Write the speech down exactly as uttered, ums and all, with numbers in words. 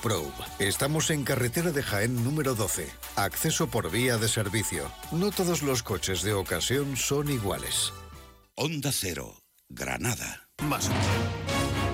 Probe. Estamos en carretera de Jaén número doce. Acceso por vía de servicio. No todos los coches de ocasión son iguales. Onda Cero, Granada. Más.